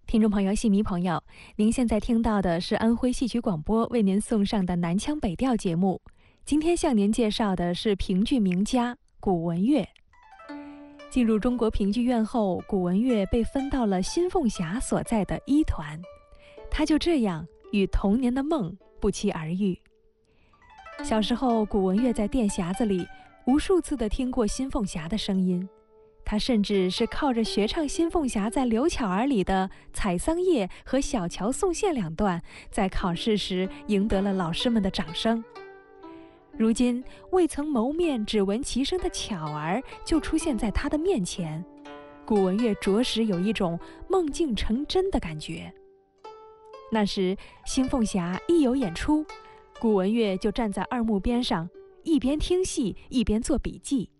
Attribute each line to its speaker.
Speaker 1: 听众朋友、戏迷朋友，您现在听到的是安徽戏曲广播为您送上的南腔北调节目。今天向您介绍的是评剧名家古文乐。进入中国评剧院后，古文乐被分到了新凤霞所在的一团，他就这样与童年的梦不期而遇。小时候，古文乐在电匣子里无数次地听过新凤霞的声音，他甚至是靠着学唱新凤霞在刘巧儿里的采桑叶和小桥送线两段，在考试时赢得了老师们的掌声。如今未曾谋面只闻其声的巧儿就出现在他的面前，古文乐着实有一种梦境成真的感觉。那时新凤霞一有演出，古文乐就站在二幕边上，一边听戏一边做笔记。